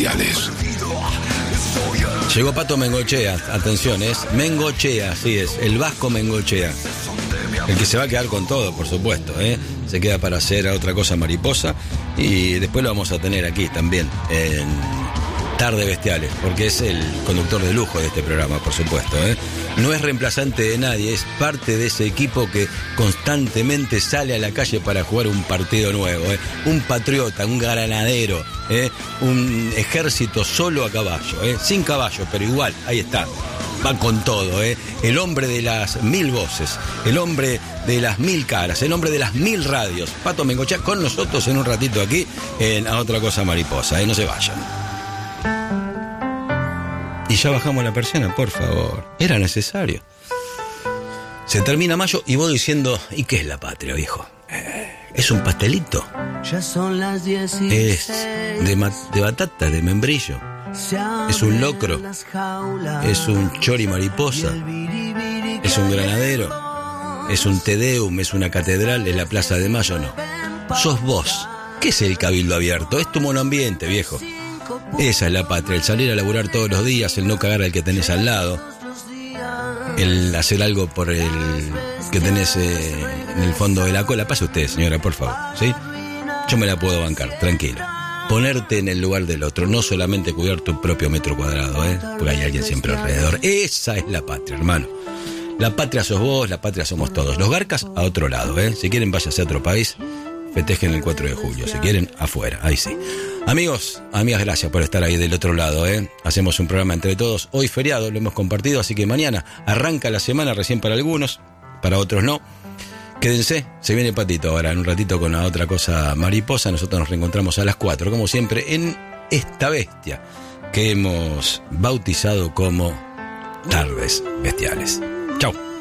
Bestiales. Llegó Pato Mengochea, atención, es Mengochea, así es, el vasco Mengochea. El que se va a quedar con todo, por supuesto, se queda para hacer otra cosa mariposa y después lo vamos a tener aquí también en Tarde Bestiales, porque es el conductor de lujo de este programa, por supuesto, No es reemplazante de nadie, es parte de ese equipo que constantemente sale a la calle para jugar un partido nuevo, Un patriota, un granadero, un ejército solo a caballo, sin caballo, pero igual, ahí está. Va con todo, El hombre de las 1000 voces, el hombre de las 1000 caras, el hombre de las 1000 radios. Pato Mengochea con nosotros en un ratito aquí en A Otra Cosa Mariposa, no se vayan. Y ya bajamos la persiana, por favor. Era necesario. Se termina mayo y voy diciendo, ¿y qué es la patria, viejo? ¿Es un pastelito? Ya son las 16. Es de batata, de membrillo. Es un locro, es un chori mariposa, es un granadero, es un tedeum, es una catedral, es la Plaza de Mayo, no. Sos vos. ¿Qué es el cabildo abierto? Es tu monoambiente, viejo. Esa es la patria, el salir a laburar todos los días, el no cagar al que tenés al lado, el hacer algo por el que tenés en el fondo de la cola. Pase usted, señora, por favor, ¿sí? Yo me la puedo bancar, tranquilo. Ponerte en el lugar del otro, no solamente cuidar tu propio metro cuadrado, porque hay alguien siempre alrededor. Esa es la patria, hermano. La patria sos vos, la patria somos todos. Los garcas a otro lado, Si quieren, váyase a otro país, festejen el 4 de julio. Si quieren, afuera, ahí sí. Amigos, amigas, gracias por estar ahí del otro lado, Hacemos un programa entre todos. Hoy feriado, lo hemos compartido, así que mañana arranca la semana recién para algunos, para otros no. Quédense, se viene Patito ahora en un ratito con la Otra Cosa Mariposa. Nosotros nos reencontramos a las 4, como siempre, en esta bestia que hemos bautizado como Tardes Bestiales. Chau.